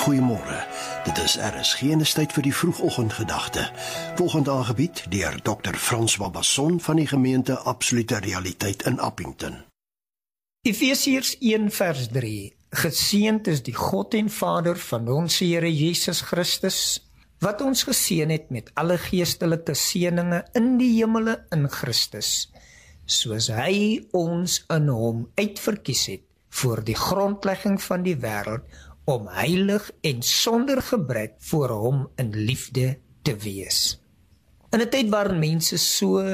Goeiemôre. Dit is RSG en is tyd vir die vroegoggendgedagte. Volgende aangebied deur Dr. François Basson van die gemeente Absolute Realiteit in Appington. Efesiërs 1 vers 3. Geseënd is die God en Vader van ons Here Jesus Christus, wat ons geseën het met alle geestelike seëninge in die hemele in Christus, soos hy ons in hom uitverkies het voor die grondlegging van die wêreld, om heilig en sonder gebrek voor hom in liefde te wees. In 'n tyd waarin mense so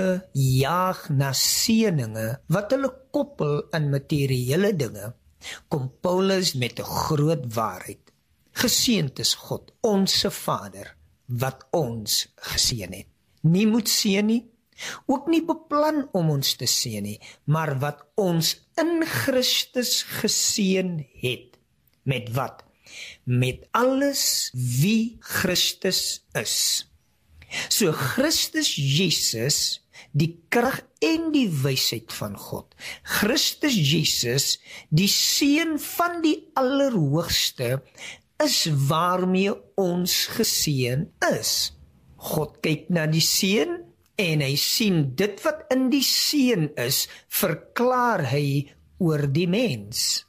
jaag na seëninge wat hulle koppel aan materiële dinge, kom Paulus met 'n groot waarheid. Geseënd is God, onsse Vader, wat ons geseën het. Nie moet seën nie, ook nie beplan om ons te seën nie, maar wat ons in Christus geseën het. Met wat? Met alles wie Christus is. So Christus Jesus, die krag en die wysheid van God. Christus Jesus, die seun van die Allerhoogste, is waarmee ons geseën is. God kyk na die seun en hy sien dit wat in die seun is, verklaar hy oor die mens.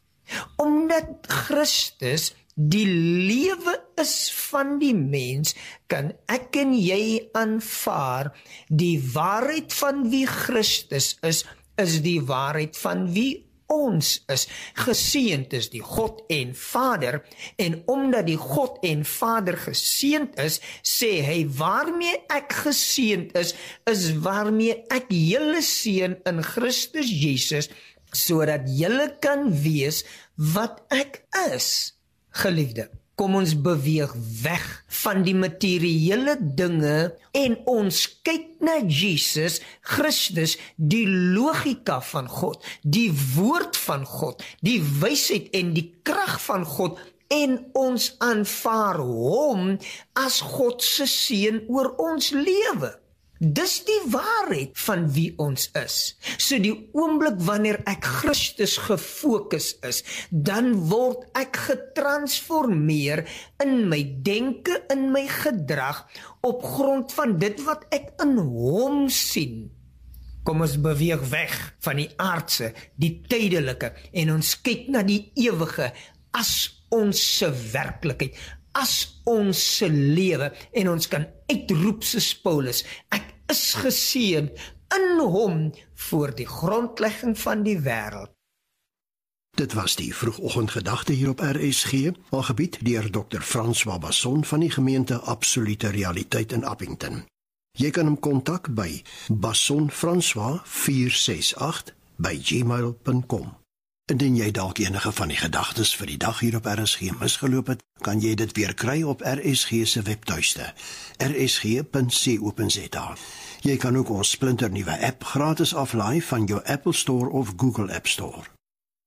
Omdat Christus die lewe is van die mens, kan ek en jy aanvaar die waarheid van wie Christus is die waarheid van wie ons is. Geseënd is die God en Vader, en omdat die God en Vader geseënd is, sê hy waarmee ek geseënd is waarmee ek julle seën in Christus Jesus, sodat julle kan wees wat ek is. Geliefde, kom ons beweeg weg van die materiële dinge en ons kyk na Jesus Christus, die logika van God, die woord van God, die wysheid en die krag van God, en ons aanvaar hom as God se seën oor ons lewe. Dis die waarheid van wie ons is. So die oomblik wanneer ek Christus gefokus is, dan word ek getransformeer in my denke, in my gedrag, op grond van dit wat ek in hom sien. Kom ons beweeg weg van die aardse, die tydelike, en ons kyk na die ewige as ons se werklikheid, as ons se lewe, en ons kan uitroep soos Paulus, ek is geseën in hom voor die grondlegging van die wêreld. Dit was die vroegoggendgedagte hier op RSG, aangebied deur Dr. François Basson van die gemeente Absolute Realiteit in Appington. Jy kan hom kontak by bassonfrancois468@gmail.com. Indien jy dalk enige van die gedagtes vir die dag hier op RSG misgeloop het, kan jy dit weer kry op RSG se webtuiste, rsg.co.za. Jy kan ook ons splinternuwe app gratis aflaai van jou Apple Store of Google App Store.